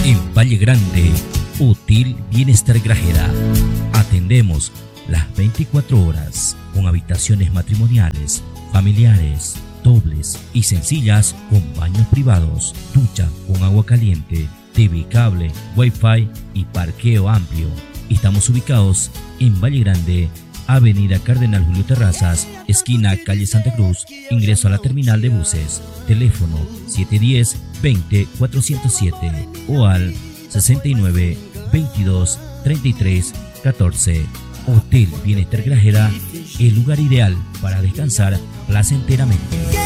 En Valle Grande, Hotel Bienestar Grajera. Atendemos las 24 horas con habitaciones matrimoniales, familiares, dobles y sencillas con baños privados, ducha con agua caliente, TV cable, Wi-Fi y parqueo amplio. Estamos ubicados en Valle Grande, Avenida Cardenal Julio Terrazas, esquina Calle Santa Cruz, ingreso a la terminal de buses. Teléfono 710-20-407 o al 69-22-33-14. Hotel Bienestar Grajera, el lugar ideal para descansar placenteramente.